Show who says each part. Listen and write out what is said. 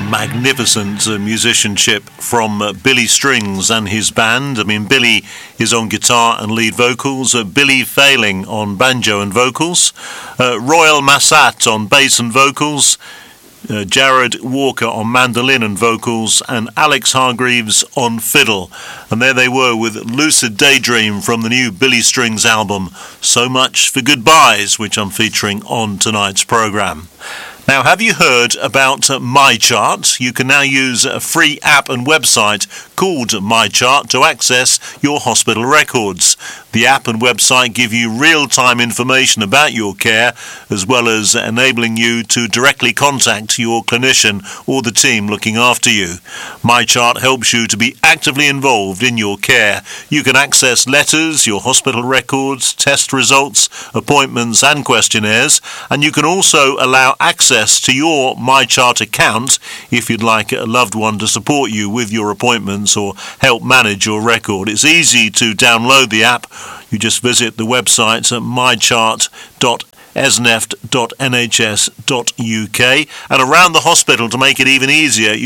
Speaker 1: magnificent musicianship from Billy Strings and his band. I mean, Billy is on guitar and lead vocals, Billy Failing on banjo and vocals, Royal Massat on bass and vocals, Jared Walker on mandolin and vocals, and Alex Hargreaves on fiddle. And there they were with Lucid Daydream from the new Billy Strings album, So Much for Goodbyes, which I'm featuring on tonight's programme. Now, have you heard about MyChart? You can now use a free app and website called MyChart to access your hospital records. The app and website give you real-time information about your care, as well as enabling you to directly contact your clinician or the team looking after you. MyChart helps you to be actively involved in your care. You can access letters, your hospital records, test results, appointments and questionnaires, and you can also allow access to your MyChart account if you'd like a loved one to support you with your appointments or help manage your record. It's easy to download the app. You just visit the website at mychart.esneft.nhs.uk, and around the hospital, to make it even easier,